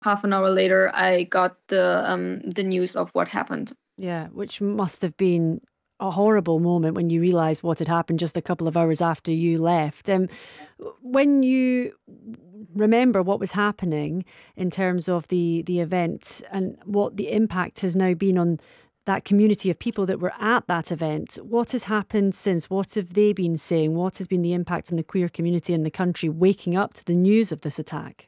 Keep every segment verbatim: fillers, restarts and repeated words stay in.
half an hour later, I got the um, the news of what happened. Yeah, which must have been a horrible moment when you realised what had happened just a couple of hours after you left. Um, when you remember what was happening in terms of the the event and what the impact has now been on that community of people that were at that event, what has happened since? What have they been saying? What has been the impact on the queer community in the country waking up to the news of this attack?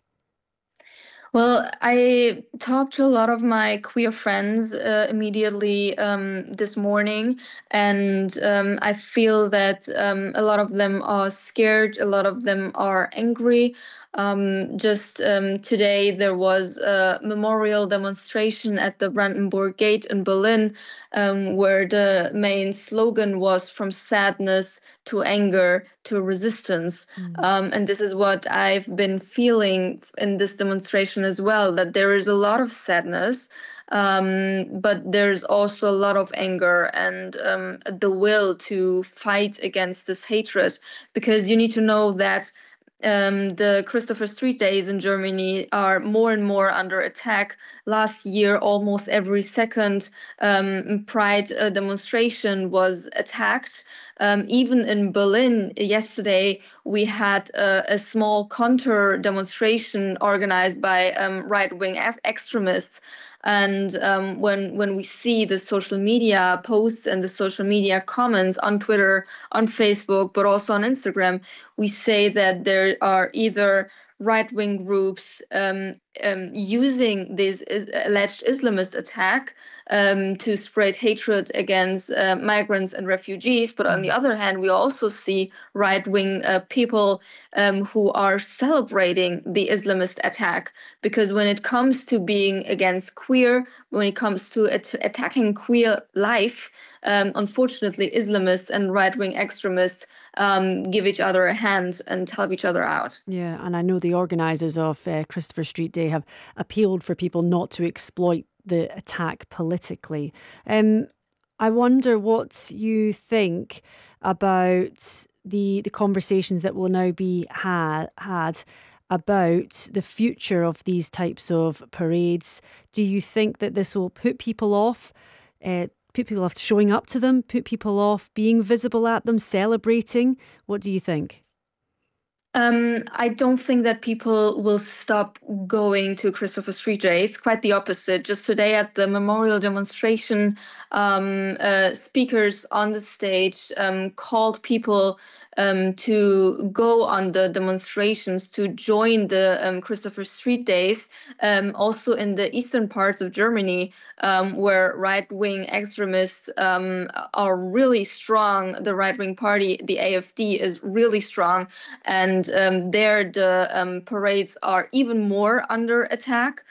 Well, I talked to a lot of my queer friends uh, immediately um, this morning, and um, I feel that um, a lot of them are scared, a lot of them are angry. Um, just um, today, there was a memorial demonstration at the Brandenburg Gate in Berlin, um, where the main slogan was "From sadness to anger to resistance." Mm. Um, and this is what I've been feeling in this demonstration as well, that there is a lot of sadness, um, but there's also a lot of anger and um, the will to fight against this hatred. Because you need to know that um, the Christopher Street Days in Germany are more and more under attack. Last year, almost every second um, Pride uh, demonstration was attacked. Um, even in Berlin yesterday, we had a, a small counter demonstration organized by um, right-wing ex- extremists. And um, when when we see the social media posts and the social media comments on Twitter, on Facebook, but also on Instagram, we say that there are either right-wing groups um, um, using this is alleged Islamist attack um, to spread hatred against uh, migrants and refugees. But on the Mm. other hand, we also see right-wing uh, people um, who are celebrating the Islamist attack. Because when it comes to being against queer, when it comes to at- attacking queer life, um, unfortunately, Islamists and right-wing extremists um, give each other a hand and help each other out. Yeah, and I know the organisers of uh, Christopher Street Day have appealed for people not to exploit the attack politically. Um, I wonder what you think about the the conversations that will now be had had about the future of these types of parades. Do you think that this will put people off? Uh, Put people off showing up to them, put people off being visible at them, celebrating? What do you think? Um, I don't think that people will stop going to Christopher Street Day. It's quite the opposite. Just today at the memorial demonstration, um, uh, speakers on the stage um, called people um, to go on the demonstrations, to join the um, Christopher Street Days, um, also in the eastern parts of Germany, um, where right-wing extremists um, are really strong. The right-wing party, the A F D, is really strong, and um, there the um, parades are even more under attack.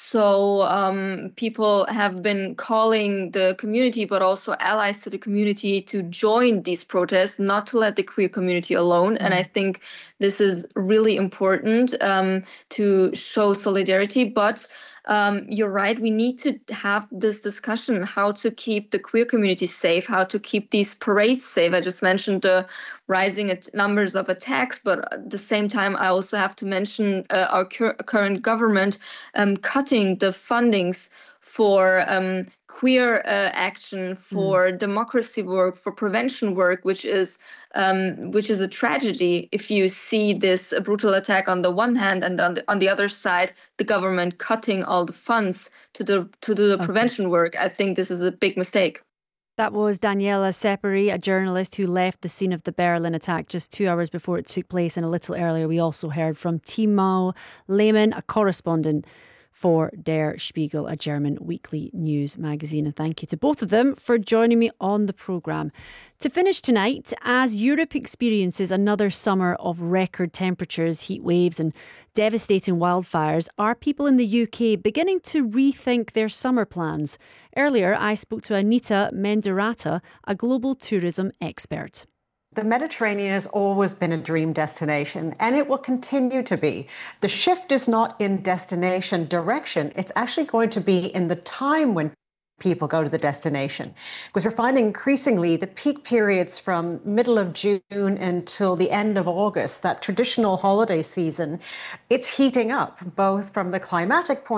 So um, people have been calling the community, but also allies to the community, to join these protests, not to let the queer community alone. And I Mm. think this is really important um, to show solidarity. But um, you're right, we need to have this discussion how to keep the queer community safe, how to keep these parades safe. I just mentioned the rising at numbers of attacks, but at the same time, I also have to mention uh, our cur- current government um, cutting the fundings for um, queer uh, action, Mm. for democracy work, for prevention work, which is um, which is a tragedy if you see this brutal attack on the one hand, and on the on the other side, the government cutting all the funds to the to do the Okay. prevention work. I think this is a big mistake. That was Daniela Separi, a journalist who left the scene of the Berlin attack just two hours before it took place. And a little earlier, we also heard from Timo Lehmann, a correspondent for Der Spiegel, a German weekly news magazine. And thank you to both of them for joining me on the programme. To finish tonight, as Europe experiences another summer of record temperatures, heat waves and devastating wildfires, are people in the U K beginning to rethink their summer plans? Earlier, I spoke to Anita Menderata, a global tourism expert. The Mediterranean has always been a dream destination, and it will continue to be. The shift is not in destination direction, it's actually going to be in the time when people go to the destination. Because we're finding increasingly the peak periods from middle of June until the end of August, that traditional holiday season, it's heating up, both from the climatic point